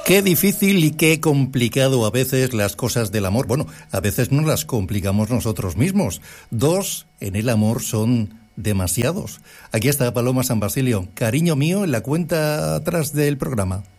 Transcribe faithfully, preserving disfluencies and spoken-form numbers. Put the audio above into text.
Qué difícil y qué complicado a veces las cosas del amor. Bueno, a veces nos las complicamos nosotros mismos. Dos en el amor son demasiados. Aquí está Paloma San Basilio. Cariño mío, en la cuenta atrás del programa.